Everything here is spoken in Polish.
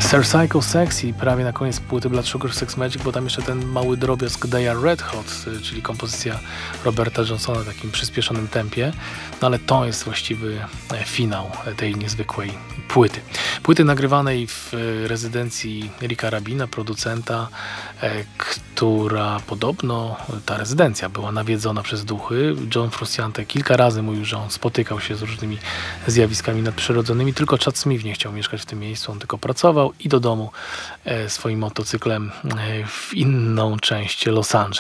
Sir Psycho Sexy prawie na koniec płyty Blood Sugar Sex Magik, bo tam jeszcze ten mały drobiazg They Are Red Hot, czyli kompozycja Roberta Johnsona w takim przyspieszonym tempie, no ale to jest właściwy finał tej niezwykłej płyty. Płyty nagrywanej w rezydencji Ricka Rabina, producenta, która podobno, ta rezydencja była nawiedzona przez duchy. John Frusciante kilka razy mówił, że on spotykał się z różnymi zjawiskami nadprzyrodzonymi, tylko Chad Smith nie chciał mieszkać w tym miejscu, on tylko pracował i do domu swoim motocyklem w inną część Los Angeles.